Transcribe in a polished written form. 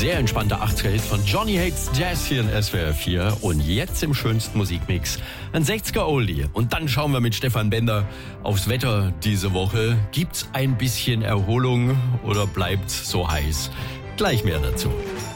sehr entspannter 80er-Hit von Johnny Hates Jazz hier in SWR 4. Und jetzt im schönsten Musikmix ein 60er-Oldie. Und dann schauen wir mit Stefan Bender aufs Wetter diese Woche. Gibt's ein bisschen Erholung oder bleibt's so heiß? Gleich mehr dazu.